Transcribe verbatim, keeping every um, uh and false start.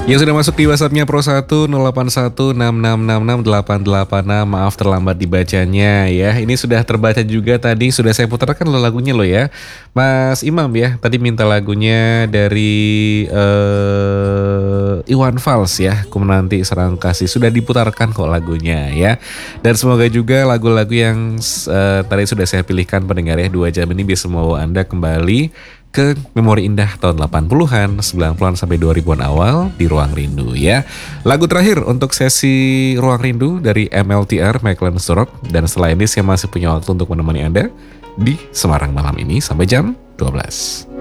Yang sudah masuk di WhatsApp-nya Pro satu nol delapan satu enam enam enam enam delapan delapan enam. Maaf terlambat dibacanya ya. Ini sudah terbaca juga tadi, sudah saya putarkan lo lagunya lo ya. Mas Imam ya, tadi minta lagunya dari uh, Iwan Fals ya. Kumenanti Serang Kasih, sudah diputarkan kok lagunya ya. Dan semoga juga lagu-lagu yang uh, tadi sudah saya pilihkan pendengar ya, dua jam ini bisa membawa Anda kembali ke memori indah tahun delapan puluhan, sembilan puluhan sampai dua ribuan awal di Ruang Rindu ya. Lagu terakhir untuk sesi Ruang Rindu dari M L T R, Michael Sturrock. Dan setelah ini saya masih punya waktu untuk menemani Anda di Semarang malam ini sampai jam dua belas.